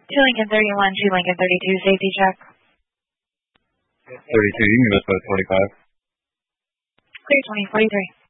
2 Lincoln 31, 2 Lincoln 32, safety check. 32, you can give us both 45. Clear 2043.